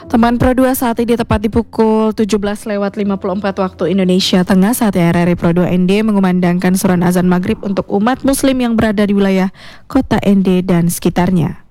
Teman Pro 2 saat ini tepat di pukul 17:54 waktu Indonesia Tengah. Saatnya RRI Pro 2 ND mengumandangkan suran azan maghrib untuk umat muslim yang berada di wilayah kota ND dan sekitarnya.